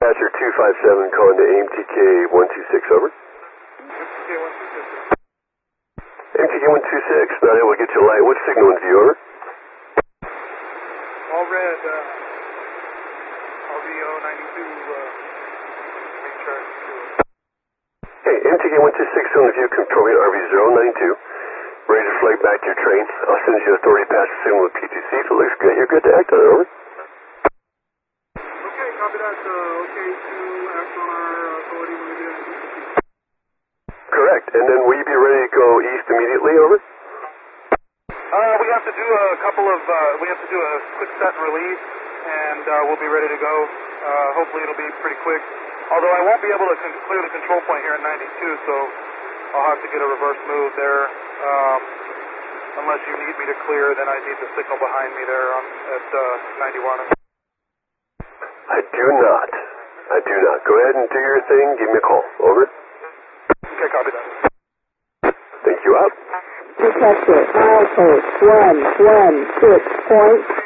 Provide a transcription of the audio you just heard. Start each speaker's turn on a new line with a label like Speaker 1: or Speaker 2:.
Speaker 1: Dispatcher 257 calling to AMTK 126, over. AMTK 126, not able to get you light. What signal in view, over?
Speaker 2: All red, RVO 92, main charge.
Speaker 1: Hey, AMTK 126 on the view, controlling RV 092. Ready to flag back to your train. I'll send you authority pass the signal with P2C. If it looks good, you're good to act on it, over.
Speaker 2: Okay, copy that. Okay to act on our authority when we get into P2C.
Speaker 1: Correct. And then will you be ready to go east immediately, over?
Speaker 2: We have to do a couple of, we have to do a quick set and release, and we'll be ready to go. Hopefully it'll be pretty quick. Although I won't be able to clear the control point here at 92, so I'll have to get a reverse move there. Unless you need me to clear, then I need the signal behind me there at 91.
Speaker 1: I do not. Go ahead and do your thing. Give me a call. Over.
Speaker 2: Okay, copy that.
Speaker 1: Thank you, out.
Speaker 3: Detector, milepost 116.0.